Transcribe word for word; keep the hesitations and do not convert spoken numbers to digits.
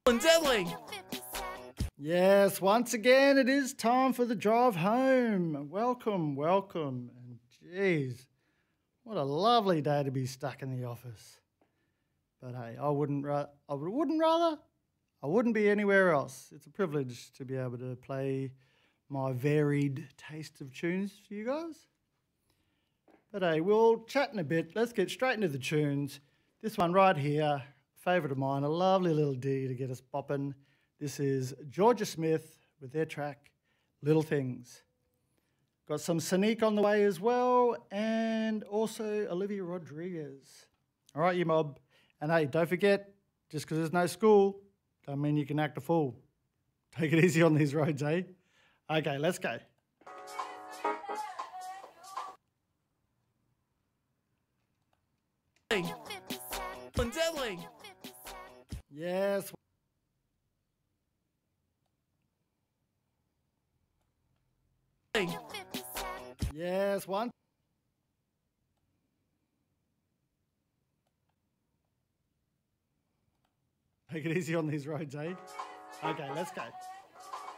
Unsettling. Yes, once again, it is time for the drive home. Welcome, welcome. And geez, what a lovely day to be stuck in the office. But hey, I wouldn't, ra- I wouldn't rather, I wouldn't be anywhere else. It's a privilege to be able to play my varied taste of tunes for you guys. But hey, we'll chat in a bit. Let's get straight into the tunes. This one right here, favourite of mine, a lovely little ditty to get us bopping. This is Georgia Smith with their track, Little Things. Got some Sonique on the way as well, and also Olivia Rodriguez. All right, you mob. And hey, don't forget, just because there's no school, don't mean you can act a fool. Take it easy on these roads, eh? Okay, let's go. Unsettling. Yes. Yes, one. Take it easy on these roads, eh? Okay, let's go.